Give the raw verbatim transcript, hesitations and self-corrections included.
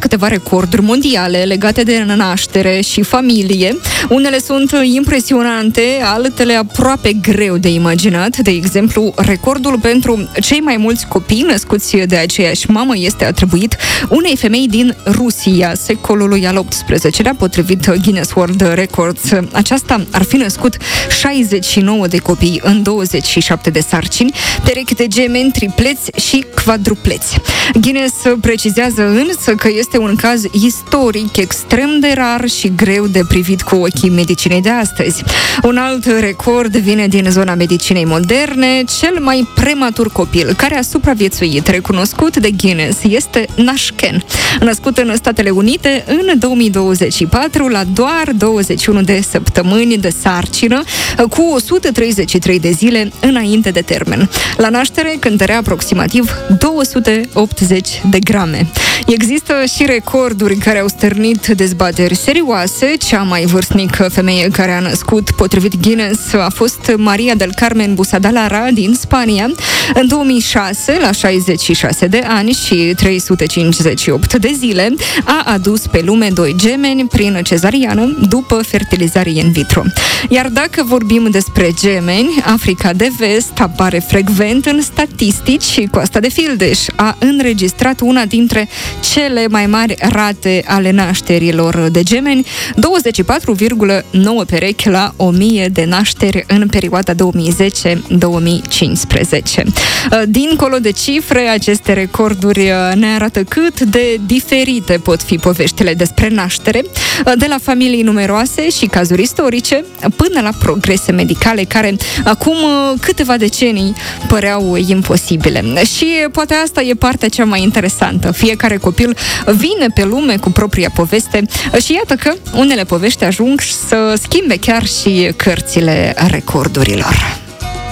câteva recorduri mondiale legate de naștere și familie. Unele sunt impresionante, altele aproape greu de imaginat. De exemplu, recordul pentru cei mai mulți copii născuți de aceeași mamă este atribuit unei femei din Rusia, secolului al optsprezecelea, potrivit Guinness World Records. Aceasta ar fi născut șaizeci și nouă de copii în douăzeci și șapte de sarcini, perechi de gemeni, tripleți și quadrupleți. Guinness precizează însă că este un caz istoric extrem de rar și greu de privit cu ochii medicinei de astăzi. Un alt record vine din zona medicinei moderne. Cel mai prematur copil care a supraviețuit, recunoscut de Guinness, este Nashken, născut în Statele Unite în două mii douăzeci și patru, la doar douăzeci și unu de săptămâni de sarcină, cu o sută treizeci și trei de zile înainte de termen. La naștere cântărea aproximativ două sute optzeci de grame. Există și recorduri care au stârnit dezbateri serioase. Cea mai vârstnică femeie care a născut, potrivit Guinness, a fost Maria del Carmen Busadalara din Spania. În două mii șase, la șaizeci și șase de ani și trei sute cincizeci și opt de zile, a adus pe lume doi gemeni prin cezariană după fertilizare in vitro. Iar dacă vorbim despre gemeni, Africa de Vest apare frecvent în statistici și Coasta de Fildeș a înregistrat una dintre cele mai mari rate ale nașterilor de gemeni, douăzeci și patru virgulă nouă perechi la o mie de nașteri în perioada două mii zece două mii cincisprezece. Dincolo de cifre, aceste recorduri ne arată cât de diferite pot fi poveștile despre naștere, de la familii numeroase și cazuri istorice, până la progrese medicale care acum câteva decenii păreau imposibile. Și poate asta e partea cea mai interesantă. Fiecare copil vine pe lume cu propria poveste și iată că unele povești ajung să schimbe chiar și cărțile recordurilor.